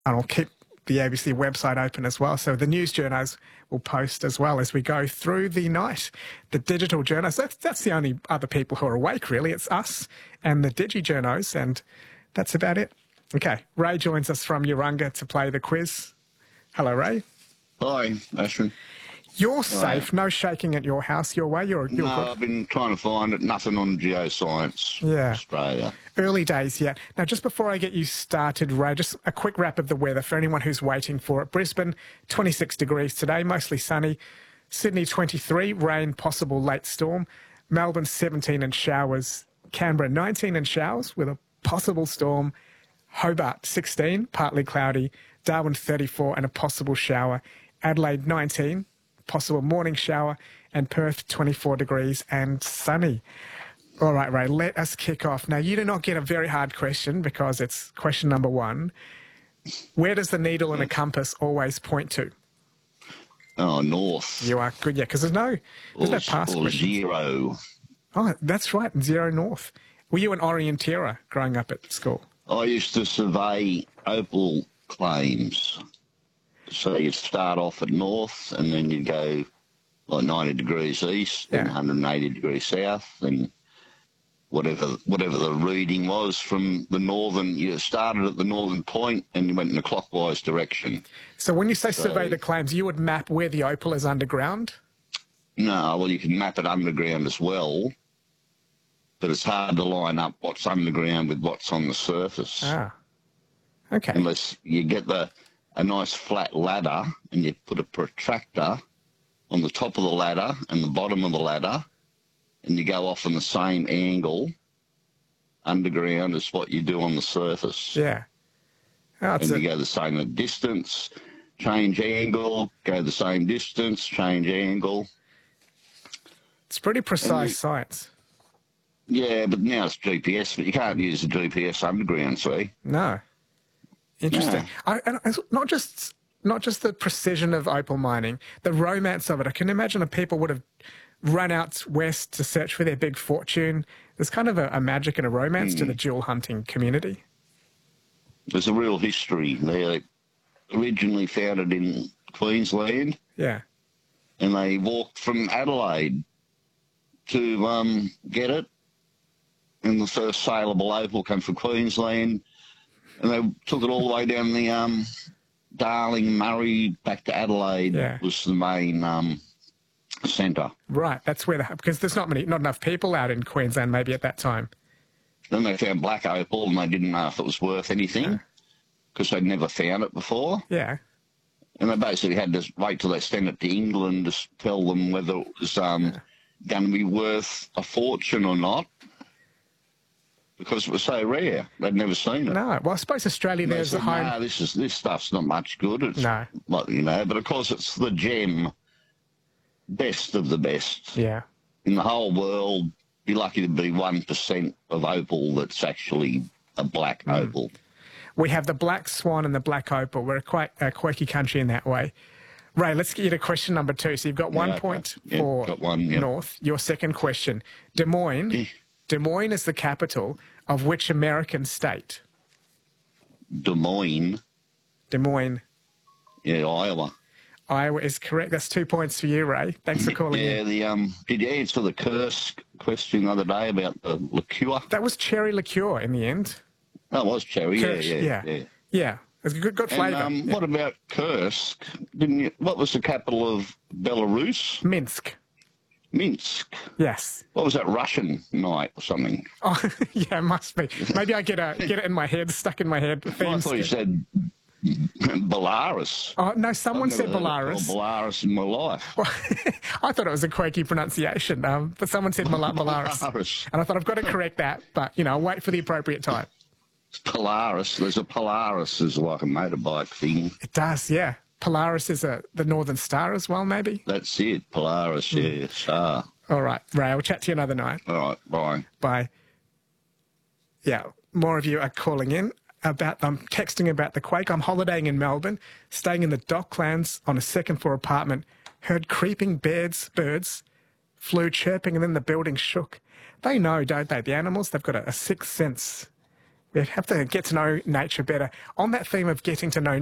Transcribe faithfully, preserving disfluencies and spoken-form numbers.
And I'll keep the A B C website open as well. So the news journos will post as well as we go through the night. The digital journos, that's, that's the only other people who are awake, really. It's us and the digi journos, and that's about it. Okay, Ray joins us from Urunga to play the quiz. Hello, Ray. Hi, Ashton. You're safe. No shaking at your house your way. You're, you're no, good. I've been trying to find it. Nothing on Geoscience Yeah. Australia. Early days yet. Now, just before I get you started, Ray, just a quick wrap of the weather for anyone who's waiting for it. Brisbane, twenty-six degrees today, mostly sunny. Sydney, twenty-three, rain, possible late storm. Melbourne, seventeen and showers. Canberra, nineteen and showers with a possible storm. Hobart, sixteen, partly cloudy. Darwin, thirty-four and a possible shower. Adelaide, nineteen, possible morning shower. And Perth, twenty-four degrees and sunny. All right, Ray, let us kick off. Now, you do not get a very hard question because it's question number one. Where does the needle in a compass always point to? Oh, north. You are good, yeah, because there's no, there's or, no past or questions. zero. Oh, that's right, zero north. Were you an orienteer growing up at school? I used to survey opal claims. So you'd start off at north and then you'd go like ninety degrees east Yeah. and one hundred eighty degrees south, and whatever whatever the reading was from the northern, you started at the northern point and you went in a clockwise direction. So when you say So- survey the claims, you would map where the opal is underground? No, well, you can map it underground as well, but it's hard to line up what's underground with what's on the surface. Ah, okay. Unless you get the a nice flat ladder and you put a protractor on the top of the ladder and the bottom of the ladder, and you go off in the same angle underground as what you do on the surface. Yeah. Oh, it's And a, you go the same distance, change angle, go the same distance, change angle. it's pretty precise you- science. Yeah, but now it's G P S, but you can't use the G P S underground, see? No. Interesting. Yeah. I, and it's not just not just the precision of opal mining, the romance of it. I can imagine that people would have run out west to search for their big fortune. There's kind of a, a magic and a romance to the jewel hunting community. There's a real history. They originally founded in Queensland, Yeah. and they walked from Adelaide to um, get it. And the first saleable opal came from Queensland, and they took it all the way down the um, Darling, Murray, back to Adelaide. Yeah. Was the main um, centre. Right. That's where the, because there's not many, not enough people out in Queensland maybe at that time. Then they found black opal, and they didn't know if it was worth anything because they'd never found it before. Yeah. And they basically had to wait till they sent it to England to tell them whether it was um, going to be worth a fortune or not, because it was so rare. They'd never seen it. No. Well, I suppose Australia They there's a said, home. no, this is this stuff's not much good. It's No. like, you know, but of course it's the gem, best of the best Yeah. in the whole world. Be lucky to be one percent of opal that's actually a black Mm. opal. We have the black swan and the black opal. We're a quite a quirky country in that way. Ray, let's get you to question number two. So you've got one okay. point Yeah, for got one, yeah. North. Your second question. Des Moines. Yeah. Des Moines is the capital of which American state? Des Moines, Des Moines. yeah, Iowa. Iowa is correct. That's two points for you, Ray. Thanks for calling Yeah, in. the um, did you answer the Kursk question the other day about the liqueur? That was cherry liqueur in the end. That was cherry. Yeah, Kirsch, yeah, yeah. yeah. Yeah. It's good, good And flavour. um, Yeah. what about Kursk? Didn't you? What was the capital of Belarus? Minsk. Minsk. Yes. What was that, Russian night or something? Oh, yeah, it must be. Maybe I get a, get it in my head, stuck in my head. I Themes. thought you said Belarus. Oh, no, someone I've said never heard it Belarus. called Belarus in my life. Well, I thought it was a quirky pronunciation, um, but someone said Mal- Belarus. Belarus. And I thought I've got to correct that, but, you know, I'll wait for the appropriate time. Polaris. There's a Polaris is like a motorbike thing. It does, yeah. Polaris is a, the Northern Star as well, maybe? That's it. Polaris, yeah. Star. All right, Ray, I'll chat to you another night. All right, bye. Bye. Yeah, more of you are calling in about, I'm texting about the quake. I'm holidaying in Melbourne, staying in the Docklands on a second floor apartment, heard creeping birds, birds, flew chirping, and then the building shook. They know, don't they? The animals, they've got a, a sixth sense. We'd have to get to know nature better. On that theme of getting to know